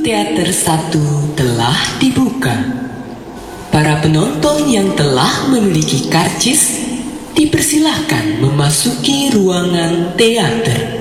teater 1 telah dibuka. Para penonton yang telah memiliki karcis dipersilahkan memasuki ruangan teater.